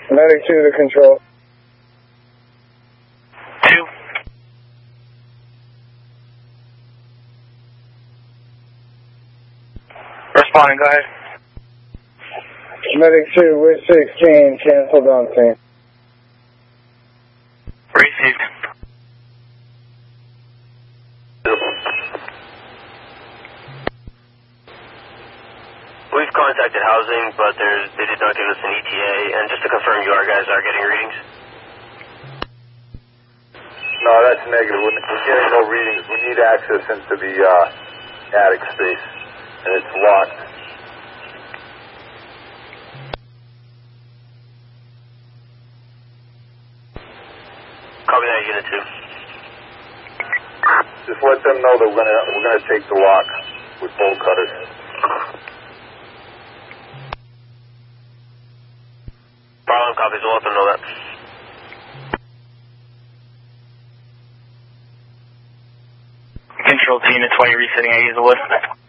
Medic 2 to control. 2. Responding, go ahead. Medic 2 with 16, canceled on scene. Received. We've contacted housing, but they did not give us an ETA. And just to confirm, you guys are getting readings? No, that's negative. We're getting no readings. We need access into the attic space, and it's locked. Copy that, Unit 2. Just let them know that we're gonna take the lock with bolt cutters. Problem copies, we'll let them know that. Control to Unit 20, resetting at Hazelwood.